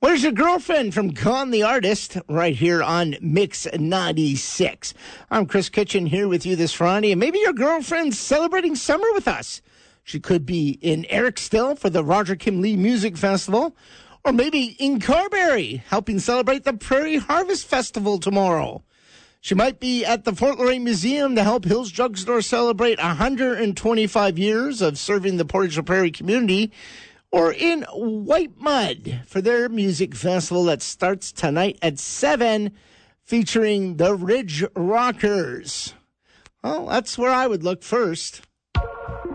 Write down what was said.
Where's Your Girlfriend from Gone the Artist right here on Mix 96. I'm Chris Kitchen here with you this Friday, and maybe your girlfriend's celebrating summer with us. She could be in Eriksdale for the Roger Kim Lee Music Festival, or maybe in Carberry helping celebrate the Prairie Harvest Festival tomorrow. She might be at the Fort Laurier Museum to help Hills Drugstore celebrate 125 years of serving the Portage la Prairie community, or in White Mud for their music festival that starts tonight at 7, featuring the Ridge Rockers. Well, that's where I would look first.